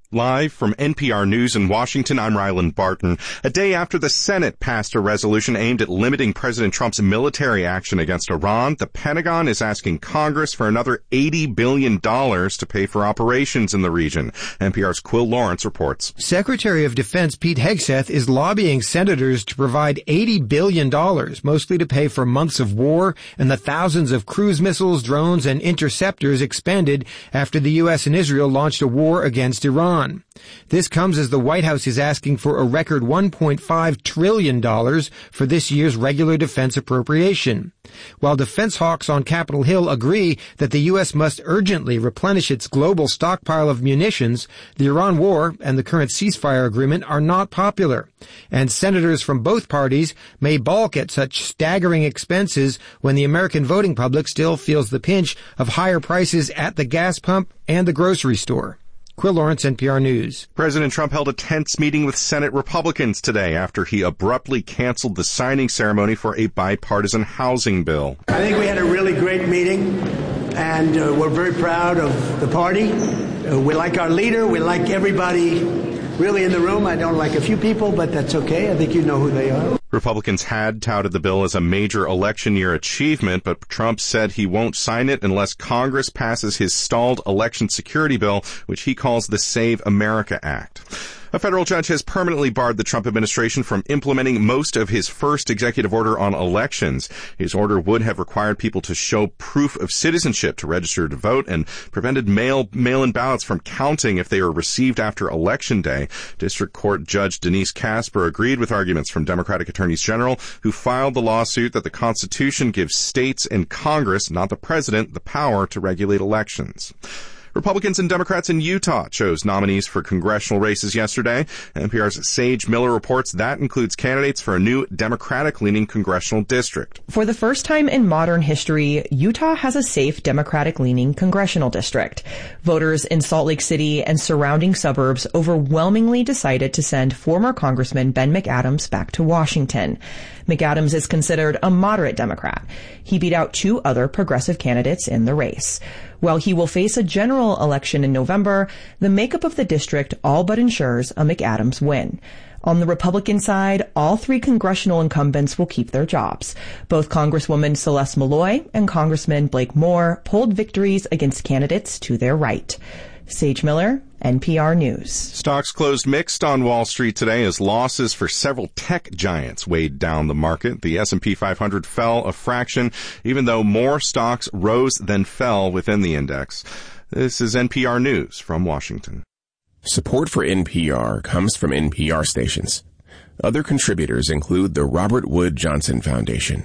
Live from NPR News in Washington, I'm Ryland Barton. A day after the Senate passed a resolution aimed at limiting President Trump's military action against Iran, the Pentagon is asking Congress for another $80 billion to pay for operations in the region. NPR's Quill Lawrence reports. Secretary of Defense Pete Hegseth is lobbying senators to provide $80 billion, mostly to pay for months of war and the thousands of cruise missiles, drones, and interceptors expended after the U.S. and Israel launched a war against Iran. This comes as the White House is asking for a record $1.5 trillion for this year's regular defense appropriation. While defense hawks on Capitol Hill agree that the U.S. must urgently replenish its global stockpile of munitions, the Iran war and the current ceasefire agreement are not popular. And senators from both parties may balk at such staggering expenses when the American voting public still feels the pinch of higher prices at the gas pump and the grocery store. Quill Lawrence, NPR News. President Trump held a tense meeting with Senate Republicans today after he abruptly canceled the signing ceremony for a bipartisan housing bill. I think we had a really great meeting, and we're very proud of the party. We like our leader. We like everybody really in the room. I don't like a few people, but that's okay. I think you know who they are. Republicans had touted the bill as a major election year achievement, but Trump said he won't sign it unless Congress passes his stalled election security bill, which he calls the Save America Act. A federal judge has permanently barred the Trump administration from implementing most of his first executive order on elections. His order would have required people to show proof of citizenship to register to vote and prevented mail-in ballots from counting if they were received after Election Day. District Court Judge Denise Casper agreed with arguments from Democratic attorneys general who filed the lawsuit that the Constitution gives states and Congress, not the president, the power to regulate elections. Republicans and Democrats in Utah chose nominees for congressional races yesterday. NPR's Sage Miller reports that includes candidates for a new Democratic-leaning congressional district. For the first time in modern history, Utah has a safe Democratic-leaning congressional district. Voters in Salt Lake City and surrounding suburbs overwhelmingly decided to send former Congressman Ben McAdams back to Washington. McAdams is considered a moderate Democrat. He beat out two other progressive candidates in the race. While he will face a general election in November, the makeup of the district all but ensures a McAdams win. On the Republican side, all three congressional incumbents will keep their jobs. Both Congresswoman Celeste Malloy and Congressman Blake Moore polled victories against candidates to their right. Sage Miller, NPR News. Stocks closed mixed on Wall Street today as losses for several tech giants weighed down the market. The S&P 500 fell a fraction, even though more stocks rose than fell within the index. This is NPR News from Washington. Support for NPR comes from NPR stations. Other contributors include the Robert Wood Johnson Foundation.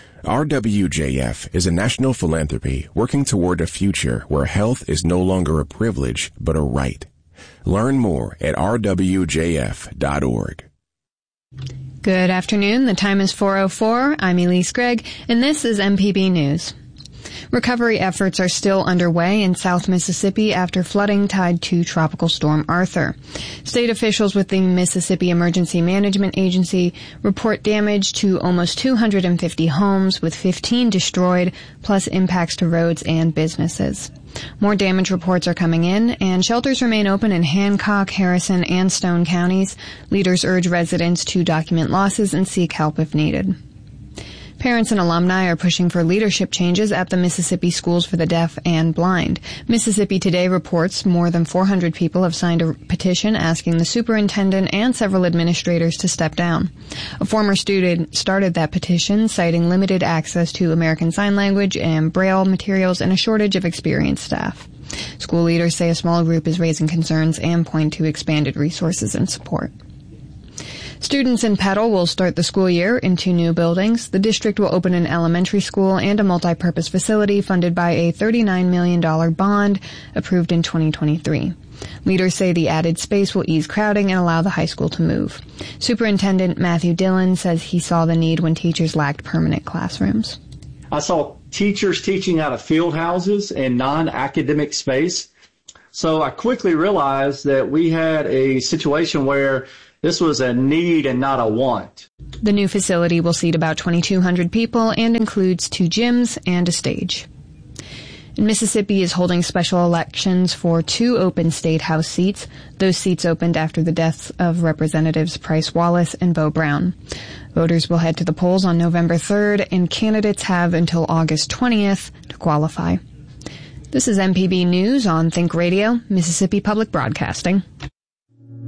RWJF is a national philanthropy working toward a future where health is no longer a privilege, but a right. Learn more at rwjf.org. Good afternoon. The time is 4:04. I'm Elise Gregg, and this is MPB News. Recovery efforts are still underway in South Mississippi after flooding tied to Tropical Storm Arthur. State officials with the Mississippi Emergency Management Agency report damage to almost 250 homes, with 15 destroyed, plus impacts to roads and businesses. More damage reports are coming in, and shelters remain open in Hancock, Harrison, and Stone counties. Leaders urge residents to document losses and seek help if needed. Parents and alumni are pushing for leadership changes at the Mississippi Schools for the Deaf and Blind. Mississippi Today reports more than 400 people have signed a petition asking the superintendent and several administrators to step down. A former student started that petition, citing limited access to American Sign Language and Braille materials and a shortage of experienced staff. School leaders say a small group is raising concerns and point to expanded resources and support. Students in Petal will start the school year in two new buildings. The district will open an elementary school and a multi-purpose facility funded by a $39 million bond approved in 2023. Leaders say the added space will ease crowding and allow the high school to move. Superintendent Matthew Dillon says he saw the need when teachers lacked permanent classrooms. I saw teachers teaching out of field houses and non-academic space. So I quickly realized that we had a situation where this was a need and not a want. The new facility will seat about 2,200 people and includes two gyms and a stage. And Mississippi is holding special elections for 2 open state House seats. Those seats opened after the deaths of Representatives Price Wallace and Bo Brown. Voters will head to the polls on November 3rd, and candidates have until August 20th to qualify. This is MPB News on Think Radio, Mississippi Public Broadcasting.